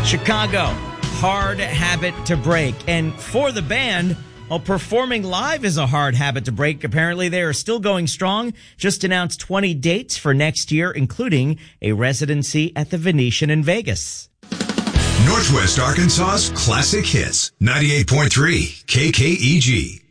Chicago, hard habit to break. And for the band, well, performing live is a hard habit to break. Apparently, they are still going strong. Just announced 20 dates for next year, including a residency at the Venetian in Vegas. Northwest Arkansas's classic hits, 98.3 KKEG.